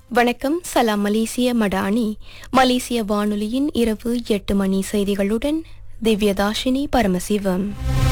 வணக்கம். சலாம் மலேசிய மடானி. மலேசிய வானொலியின் இரவு 8 மணி செய்திகளுடன் திவ்யதாஷினி பரமசிவம்.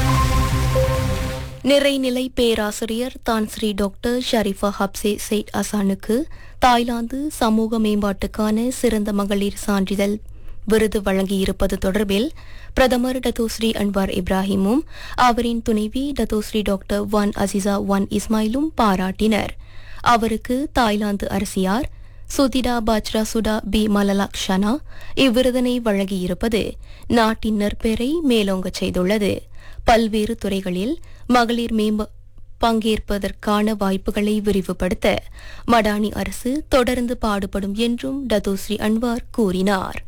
நிறைநிலை பேராசிரியர் தான் Sri doctor Sharifa ஹப்சே said அசானுக்கு Thailand சமூக மேம்பாட்டுக்கான சிறந்த மகளிர் சான்றிதழ் விருது வழங்கியிருப்பது தொடர்பில் பிரதமர் டத்தோஸ்ரீ அன்வார் இப்ராஹிமும் அவரின் துணைவி டத்தோஸ்ரீ டாக்டர் வான் அசிசா வான் இஸ்மாயிலும் பாராட்டினர். அவருக்கு தாய்லாந்து அரசியார் சுதிடா பாச்ரா சுடா பி மலலாக்ஷனா இவ்விருதினை வழங்கியிருப்பது நாட்டின் நற்பெயரை மேலோங்கச் செய்துள்ளது. பல்வேறு துறைகளில் மகளிர் பங்கேற்பதற்கான வாய்ப்புகளை விரிவுபடுத்த மடானி அரசு தொடர்ந்து பாடுபடும் என்றும் டத்தோஸ்ரீ அன்வார் கூறினார்.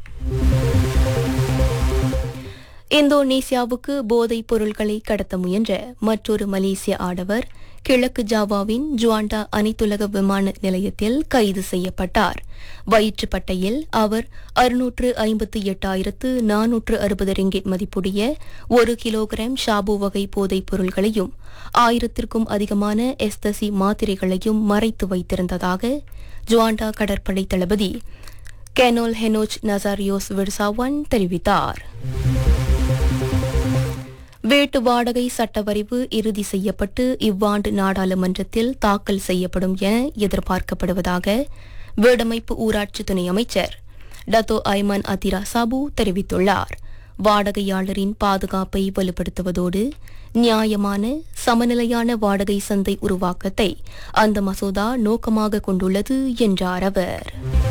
இந்தோனேசியாவுக்கு போதைப் பொருட்களை கடத்த முயன்ற மற்றொரு மலேசிய ஆடவர் கிழக்கு ஜாவாவின் ஜுவாண்டா அனைத்துலக விமான நிலையத்தில் கைது செய்யப்பட்டார். வயிற்றுப்பட்டையில் அவர் 658,460 ரிங்கிட் மதிப்புடைய 1 கிலோகிராம் ஷாபு வகை போதைப் பொருள்களையும் 1000க்கும் அதிகமான எஸ்தசி மாத்திரைகளையும் மறைத்து வைத்திருந்ததாக ஜுவாண்டா கடற்படை தளபதி கெனோல் ஹெனோச் நசாரியோஸ் விர்சாவான் தெரிவித்தார். வீட்டு வாடகை சட்டவரைவு இறுதி செய்யப்பட்டு இவ்வாண்டு நாடாளுமன்றத்தில் தாக்கல் செய்யப்படும் என எதிர்பார்க்கப்படுவதாக வீடமைப்பு ஊராட்சி துணை அமைச்சர் டத்தோ ஐமன் அதிரா சாபு தெரிவித்துள்ளார். வாடகையாளரின் பாதுகாப்பை வலுப்படுத்துவதோடு நியாயமான சமநிலையான வாடகை சந்தை உருவாக்கத்தை அந்த மசோதா நோக்கமாக கொண்டுள்ளது என்றார் அவர்.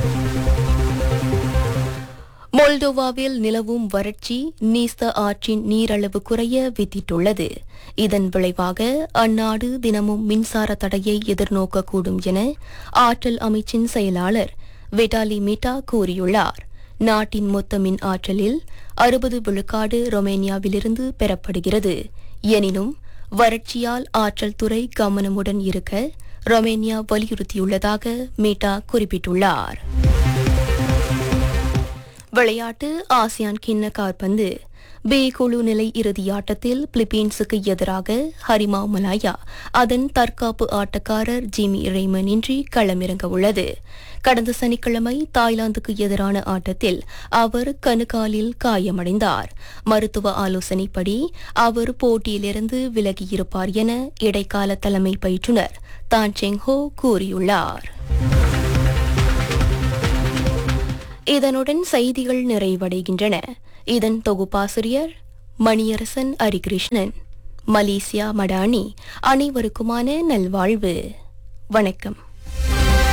மொல்டோவாவில் நிலவும் வறட்சி நீஸ்த ஆற்றின் நீரளவு குறைய வித்திட்டுள்ளது. இதன் விளைவாக அந்நாடு தினமும் மின்சார தடையை எதிர்நோக்கக்கூடும் என ஆற்றல் அமைச்சின் செயலாளர் விட்டாலி மீட்டா கூறியுள்ளார். நாட்டின் மொத்த மின் ஆற்றலில் 60 விழுக்காடு ரொமேனியாவிலிருந்து பெறப்படுகிறது. எனினும் வறட்சியால் ஆற்றல் துறை கவனமுடன் இருக்க ரொமேனியா வலியுறுத்தியுள்ளதாக மீட்டா குறிப்பிட்டுள்ளார். விளையாட்டு ஆசியான் கிண்ண காற்பந்து பி குழு நிலை இறுதியாட்டத்தில் பிலிப்பீன்ஸுக்கு எதிராக ஹரிமா மலாயா அதன் தற்காப்பு ஆட்டக்காரர் ஜிமி ரெய்மன் இன்றி களமிறங்க உள்ளது. கடந்த சனிக்கிழமை தாய்லாந்துக்கு எதிரான ஆட்டத்தில் அவர் கணுக்காலில் காயமடைந்தார். மருத்துவ ஆலோசனைப்படி அவர் போட்டியிலிருந்து விலகியிருப்பார் என இடைக்கால தலைமை பயிற்றுநர் தான் செங் ஹோ கூறியுள்ளார். இதனுடன் செய்திகள் நிறைவடைகின்றன. இதன் தொகுப்பாசிரியர் மணியரசன் ஹரிகிருஷ்ணன். மலேசியா மடானி. அனைவருக்குமான நல்வாழ்வு. வணக்கம்.